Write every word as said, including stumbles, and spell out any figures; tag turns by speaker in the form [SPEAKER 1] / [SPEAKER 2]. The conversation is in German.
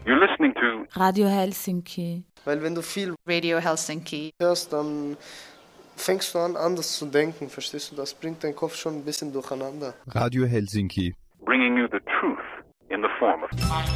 [SPEAKER 1] You're listening to
[SPEAKER 2] Radio Helsinki.
[SPEAKER 3] Weil wenn du viel
[SPEAKER 4] Radio Helsinki
[SPEAKER 3] hörst, dann fängst du an, anders zu denken, verstehst du? Das bringt deinen Kopf schon ein bisschen durcheinander.
[SPEAKER 5] Radio Helsinki.
[SPEAKER 1] bringing you the truth in the form of